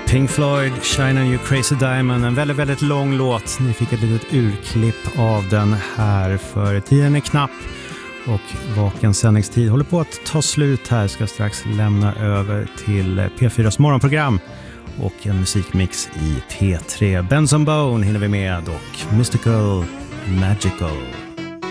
Pink Floyd, Shine on You Crazy Diamond, en väldigt, väldigt lång låt. Ni fick ett litet urklipp av den här, för tiden är knapp och Vaken sändningstid håller på att ta slut här. Ska strax lämna över till P4s morgonprogram och en musikmix i P3. Benson Bone hinner vi med och Mystical Magical.